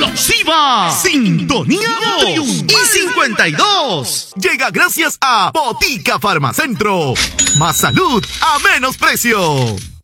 Explosiva Sintonía 2 y 52 llega gracias a Botica Farmacentro. Más salud a menos precio.